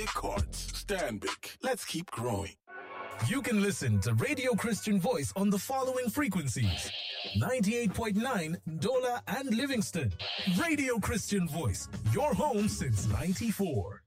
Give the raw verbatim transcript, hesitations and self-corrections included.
cards. Stanbic. Let's keep growing. You can listen to Radio Christian Voice on the following frequencies: ninety-eight point nine Dola and Livingston. Radio Christian Voice, your home since ninety-four.